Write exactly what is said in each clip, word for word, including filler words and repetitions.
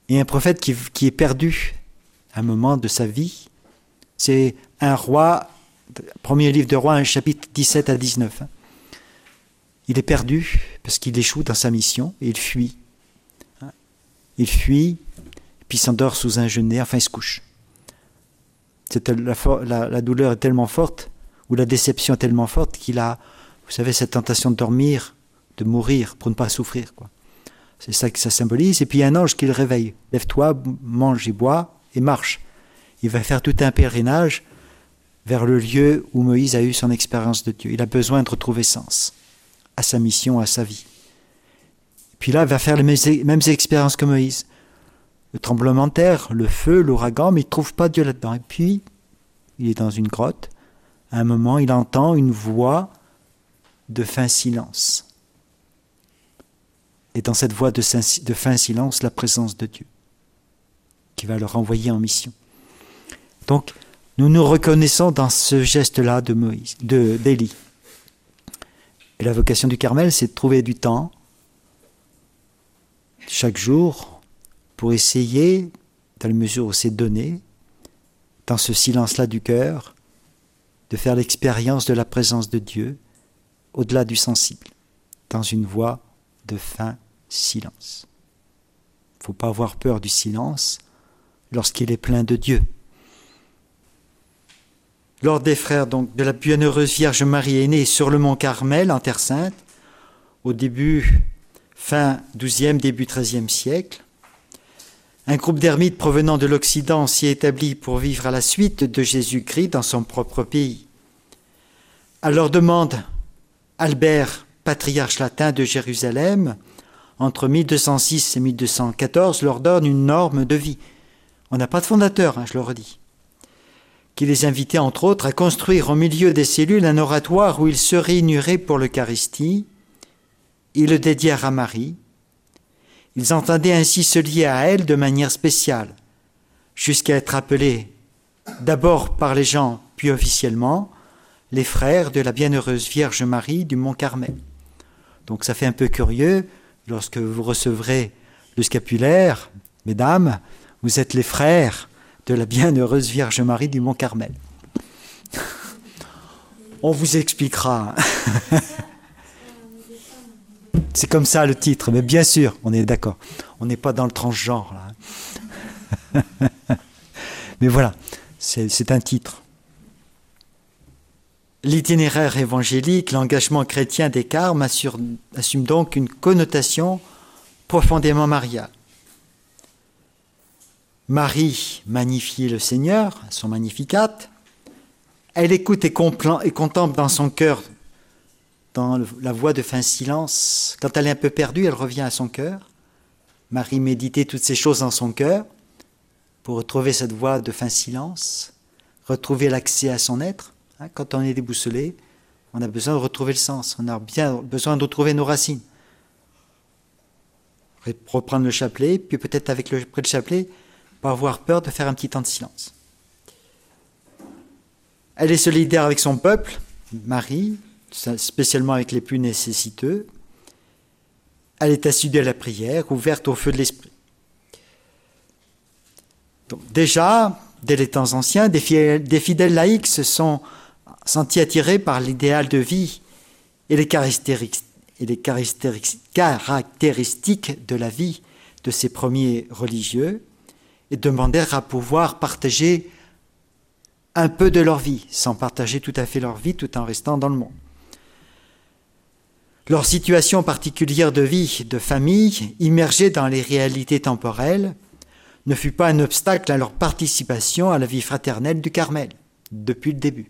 Et un prophète qui, qui est perdu à un moment de sa vie, c'est un roi, premier livre de Rois, chapitre dix-sept à dix-neuf. Il est perdu parce qu'il échoue dans sa mission et il fuit. Il fuit, puis il s'endort sous un genêt, enfin il se couche. C'est la, la, la douleur est tellement forte, ou la déception est tellement forte qu'il a, vous savez, cette tentation de dormir, de mourir pour ne pas souffrir, quoi. C'est ça que ça symbolise. Et puis il y a un ange qui le réveille. Lève-toi, mange et bois et marche. Il va faire tout un pèlerinage vers le lieu où Moïse a eu son expérience de Dieu. Il a besoin de retrouver sens à sa mission, à sa vie. Et puis là, il va faire les mêmes expériences que Moïse. Le tremblement de terre, le feu, l'ouragan, mais il ne trouve pas Dieu là-dedans. Et puis, il est dans une grotte. À un moment, il entend une voix de fin silence. Et dans cette voix de, de fin silence, la présence de Dieu, qui va le renvoyer en mission. Donc, nous nous reconnaissons dans ce geste-là de Moïse, de, d'Élie. Et la vocation du Carmel, c'est de trouver du temps, chaque jour, pour essayer, dans la mesure où c'est donné, dans ce silence-là du cœur, de faire l'expérience de la présence de Dieu, au-delà du sensible, dans une voie de fin silence. Il ne faut pas avoir peur du silence lorsqu'il est plein de Dieu. L'ordre des frères donc, de la bienheureuse Vierge Marie est née sur le mont Carmel, en Terre Sainte, au début, fin douzième, début treizième siècle. Un groupe d'ermites provenant de l'Occident s'y est établi pour vivre à la suite de Jésus-Christ dans son propre pays. À leur demande, Albert, patriarche latin de Jérusalem, entre mille deux cent six et mille deux cent quatorze, leur donne une norme de vie. On n'a pas de fondateur, hein, je le redis. Qui les invitait entre autres à construire au milieu des cellules un oratoire où ils se réuniraient pour l'Eucharistie. Ils le dédièrent à Marie. Ils entendaient ainsi se lier à elle de manière spéciale, jusqu'à être appelés d'abord par les gens, puis officiellement, les frères de la bienheureuse Vierge Marie du Mont Carmel. Donc ça fait un peu curieux, lorsque vous recevrez le scapulaire, mesdames, vous êtes les frères de la bienheureuse Vierge Marie du Mont Carmel. On vous expliquera. C'est comme ça le titre, mais bien sûr, on est d'accord. On n'est pas dans le transgenre, là. Mais voilà, c'est, c'est un titre. L'itinéraire évangélique, l'engagement chrétien des Carmes assure, assume donc une connotation profondément mariale. Marie magnifie le Seigneur, son Magnificat. Elle écoute et, compl- et contemple dans son cœur, dans le, la voie de fin silence. Quand elle est un peu perdue, elle revient à son cœur. Marie méditait toutes ces choses dans son cœur pour retrouver cette voie de fin silence, retrouver l'accès à son être. Hein, quand on est déboussolé, on a besoin de retrouver le sens, on a bien besoin de retrouver nos racines. Reprendre le chapelet, puis peut-être avec le, après le chapelet, pas avoir peur de faire un petit temps de silence. Elle est solidaire avec son peuple, Marie, spécialement avec les plus nécessiteux. Elle est assidue à la prière, ouverte au feu de l'esprit. Donc, déjà, dès les temps anciens, des fidèles, des fidèles laïcs se sont sentis attirés par l'idéal de vie et les caractéristiques, et les caractéristiques de la vie de ces premiers religieux et demandèrent à pouvoir partager un peu de leur vie, sans partager tout à fait leur vie, tout en restant dans le monde. Leur situation particulière de vie, de famille, immergée dans les réalités temporelles, ne fut pas un obstacle à leur participation à la vie fraternelle du Carmel, depuis le début.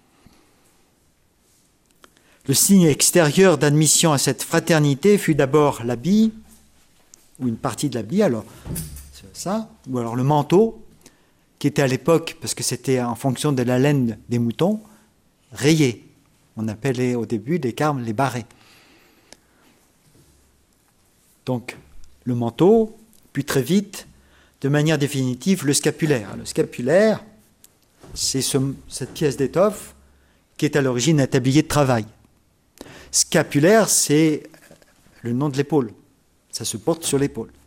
Le signe extérieur d'admission à cette fraternité fut d'abord l'habit, ou une partie de l'habit, alors c'est ça, ou alors le manteau, qui était à l'époque, parce que c'était en fonction de la laine des moutons, rayé. On appelait au début des Carmes les barrets. Donc, le manteau, puis très vite, de manière définitive, le scapulaire. Le scapulaire, c'est ce, cette pièce d'étoffe qui est à l'origine un tablier de travail. Scapulaire, c'est le nom de l'épaule. Ça se porte sur l'épaule.